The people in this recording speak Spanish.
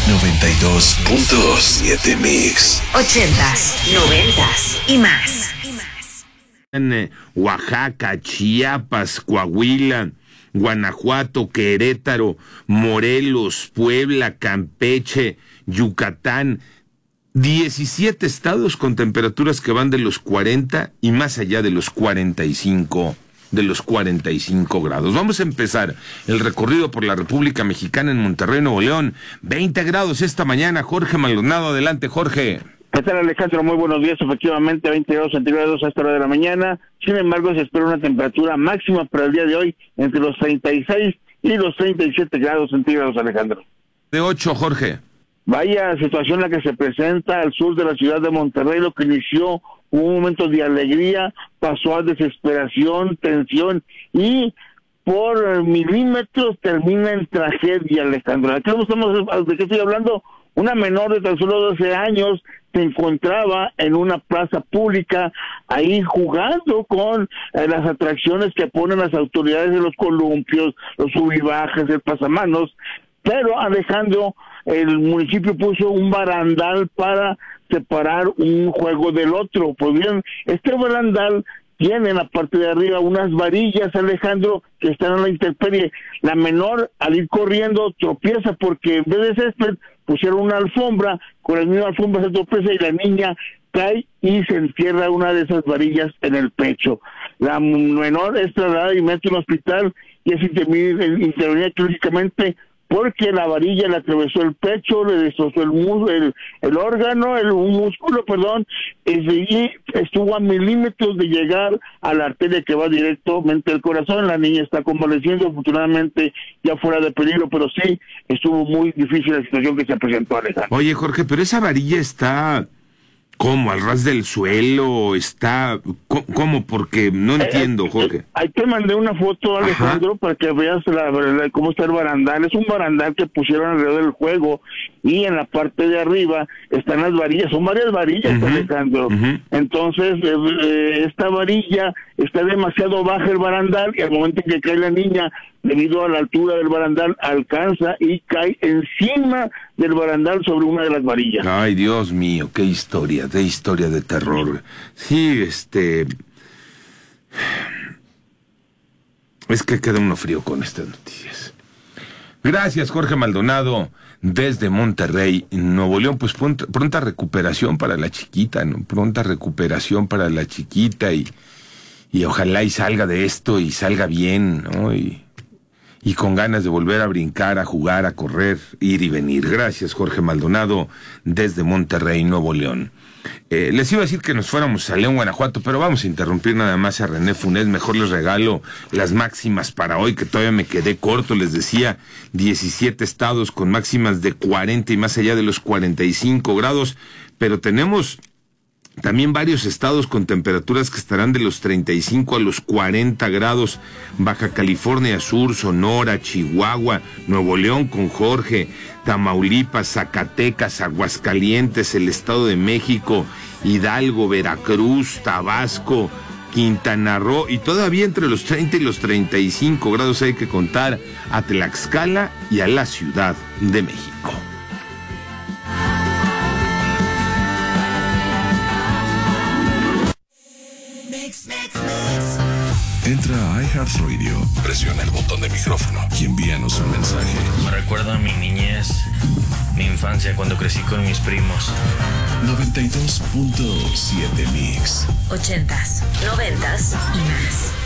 92.7 Mix. 80s, 90s y más. En Oaxaca, Chiapas, Coahuila, Guanajuato, Querétaro, Morelos, Puebla, Campeche, Yucatán. 17 estados con temperaturas que van de los 40 y más allá de los 45 grados. Vamos a empezar el recorrido por la República Mexicana en Monterrey, Nuevo León. 20 grados esta mañana. Jorge Maldonado, adelante, Jorge. ¿Qué tal, Alejandro? Muy buenos días. Efectivamente, 20 grados centígrados a esta hora de la mañana. Sin embargo, se espera una temperatura máxima para el día de hoy entre los 36 y los 37 grados centígrados, Alejandro. De 8, Jorge. Vaya situación la que se presenta al sur de la ciudad de Monterrey. Lo que inició un momento de alegría pasó a desesperación, tensión y por milímetros termina en tragedia, Alejandro. ¿De qué estoy hablando? Una menor de tan solo 12 años se encontraba en una plaza pública ahí jugando con las atracciones que ponen las autoridades de los columpios, los subibajes, el pasamanos. Pero, Alejandro, el municipio puso un barandal para separar un juego del otro. Pues bien, este barandal tiene en la parte de arriba unas varillas, Alejandro, que están en la intemperie. La menor, al ir corriendo, tropieza porque en vez de césped pusieron una alfombra, con la misma alfombra se tropieza y la niña cae y se entierra una de esas varillas en el pecho. La menor es trasladada inmediatamente a un hospital y es intervenida quirúrgicamente porque la varilla le atravesó el pecho, le destrozó un músculo, y estuvo a milímetros de llegar a la arteria que va directamente al corazón. La niña está convaleciendo, afortunadamente ya fuera de peligro, pero sí estuvo muy difícil la situación que se presentó, Alejandro. Oye, Jorge, pero esa varilla está... ¿Cómo? ¿Al ras del suelo? ¿Está...? ¿Cómo? Porque no entiendo, Jorge. Ahí te mandé una foto, Alejandro, para que veas cómo está el barandal. Es un barandal que pusieron alrededor del juego y en la parte de arriba están las varillas. Son varias varillas, Alejandro. Entonces, esta varilla está demasiado baja el barandal y al momento en que cae la niña, debido a la altura del barandal, alcanza y cae encima del barandal sobre una de las varillas. Ay, Dios mío, qué historia de terror. Sí, es que queda uno frío con estas noticias. Gracias, Jorge Maldonado, desde Monterrey, Nuevo León. Pues pronta recuperación para la chiquita, ¿no? Pronta recuperación para la chiquita y ojalá y salga de esto y salga bien, ¿no? Y con ganas de volver a brincar, a jugar, a correr, ir y venir. Gracias, Jorge Maldonado, desde Monterrey, Nuevo León. Les iba a decir que nos fuéramos a León, Guanajuato, pero vamos a interrumpir nada más a René Funes. Mejor les regalo las máximas para hoy, que todavía me quedé corto. Les decía, 17 estados con máximas de 40 y más allá de los 45 grados, pero tenemos también varios estados con temperaturas que estarán de los 35 a los 40 grados. Baja California Sur, Sonora, Chihuahua, Nuevo León con Jorge, Tamaulipas, Zacatecas, Aguascalientes, el Estado de México, Hidalgo, Veracruz, Tabasco, Quintana Roo, y todavía entre los 30 y los 35 grados hay que contar a Tlaxcala y a la Ciudad de México. Entra a iHeartRadio, presiona el botón de micrófono y envíanos un mensaje. Me recuerda a mi niñez, mi infancia cuando crecí con mis primos. 92.7 Mix. 80s, 90s y más.